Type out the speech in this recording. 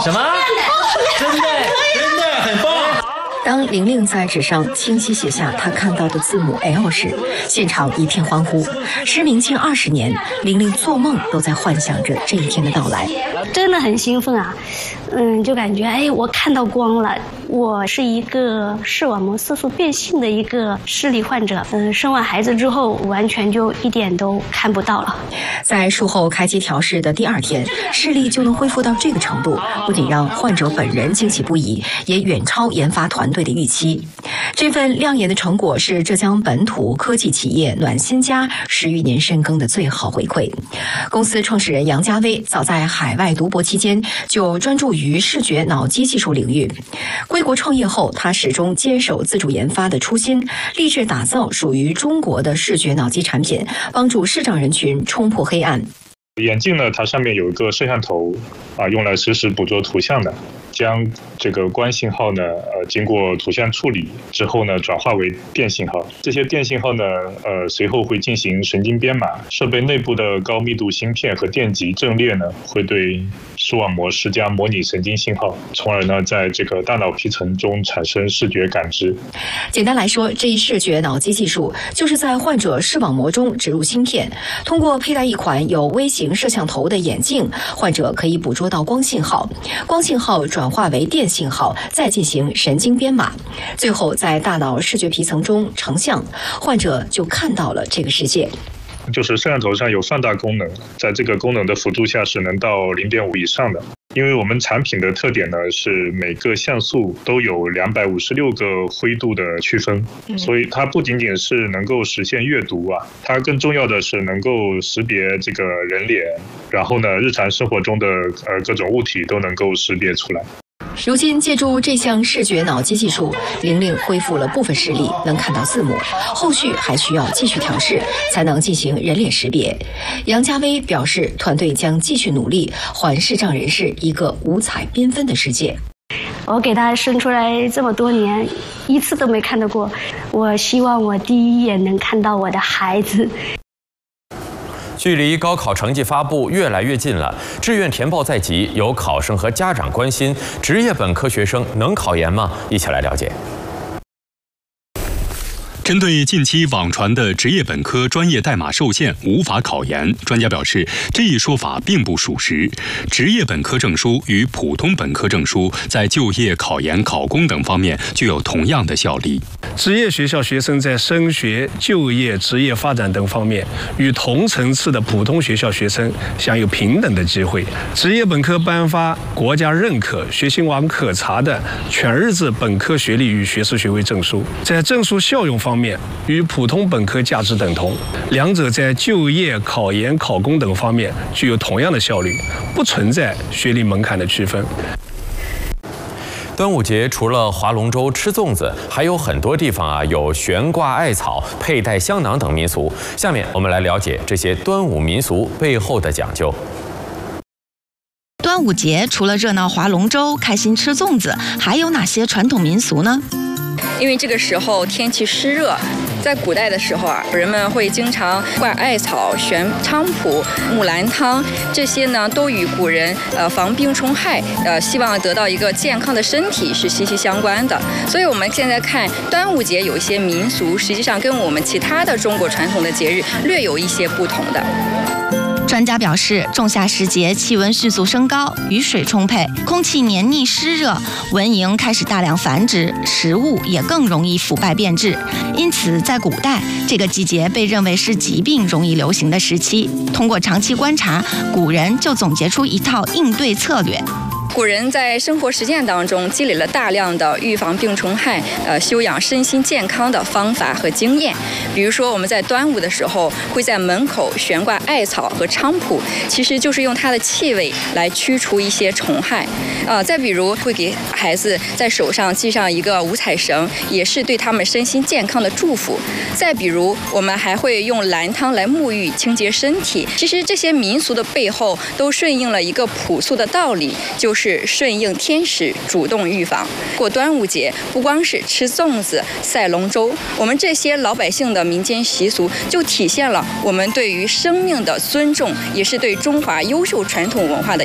什么？真的，很棒！ 当玲玲在纸上清晰写下她看到的字母 L 时，现场一片欢呼。失明近20年，玲玲做梦都在幻想着这一天的到来。 真的很兴奋啊！就感觉我看到光了。我是一个视网膜色素变性的一个视力患者。生完孩子之后，完全就一点都看不到了。 在术后开机调试的第2天，视力就能恢复到这个程度，不仅让患者本人惊喜不已，也远超研发团队的预期。这份亮眼的成果是浙江本土科技企业暖心家10余年深耕的最好回馈。公司创始人杨家威早在海外读博期间就专注于视觉脑机技术领域。归国创业后，他始终坚守自主研发的初心，立志打造属于中国的视觉脑机产品，帮助视障人群冲破黑暗。 眼镜呢，它上面有一个摄像头用来实时捕捉图像的。将这个光信号呢，经过图像处理之后呢，转化为电信号。这些电信号呢，随后会进行神经编码。设备内部的高密度芯片和电极阵列呢，会对视网膜施加模拟神经信号，从而呢，在这个大脑皮层中产生视觉感知。 简单来说，这一视觉脑机技术就是在患者视网膜中植入芯片，通过佩戴一款有微型摄像头的眼镜，患者可以捕捉到光信号，光信号转化为电信号，再进行神经编码，最后在大脑视觉皮层中成像，患者就看到了这个世界。 就是摄像头上有放大功能，在这个功能的辅助下是能到0.5以上的。因为我们产品的特点呢是每个像素都有256个灰度的区分，所以它不仅仅是能够实现阅读它更重要的是能够识别这个人脸，然后呢日常生活中的各种物体都能够识别出来。 如今借助这项视觉脑机技术，玲玲恢复了部分视力，能看到字母，后续还需要继续调试，才能进行人脸识别。杨家威表示，团队将继续努力，还视障人士一个五彩缤纷的世界。 我给他生出来这么多年，一次都没看到过。我希望我第一眼能看到我的孩子。 距离高考成绩发布越来越近了，志愿填报在即，有考生和家长关心，职业本科学生能考研吗？一起来了解。 针对近期网传的职业本科专业代码受限无法考研，专家表示，这一说法并不属实。职业本科证书与普通本科证书在就业、考研、考公等方面具有同样的效力。 职业学校学生在升学、就业、职业发展等方面，与同层次的普通学校学生享有平等的机会。职业本科颁发国家认可、学信网可查的全日制本科学历与学士学位证书，在证书效用方面与普通本科价值等同，两者在就业、考研、考公等方面具有同样的效率，不存在学历门槛的区分。 端午节除了划龙舟、吃粽子，还有很多地方有悬挂艾草、佩戴香囊等民俗。下面我们来了解这些端午民俗背后的讲究。 端午节除了热闹划龙舟、开心吃粽子，还有哪些传统民俗呢？ 因为这个时候天气湿热，在古代的时候人们会经常挂艾草、悬菖蒲、木兰汤，这些呢都与古人防病虫害，希望得到一个健康的身体是息息相关的。所以我们现在看端午节有一些民俗，实际上跟我们其他的中国传统的节日略有一些不同的。 专家表示，仲夏时节气温迅速升高，雨水充沛，空气黏腻湿热，蚊蝇开始大量繁殖，食物也更容易腐败变质。因此，在古代，这个季节被认为是疾病容易流行的时期。通过长期观察，古人就总结出一套应对策略。 古人在生活实践当中积累了大量的预防病虫害、修养身心健康的方法和经验。比如说，我们在端午的时候会在门口悬挂艾草和菖蒲，其实就是用它的气味来驱除一些虫害。再比如，会给孩子在手上系上一个五彩绳，也是对他们身心健康的祝福。再比如，我们还会用兰汤来沐浴清洁身体。其实这些民俗的背后都顺应了一个朴素的道理，就是顺应天时，主动预防。过端午节不光是吃粽子、赛龙舟，我们这些老百姓的民间习俗就体现了我们对于生命的尊重，也是对中华优秀传统文化的